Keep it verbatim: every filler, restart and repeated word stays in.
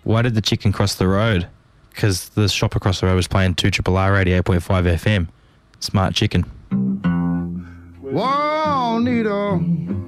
Why did the chicken cross the road? Because the shop across the road was playing two Triple R eighty-eight point five F M. Smart chicken. Juanito,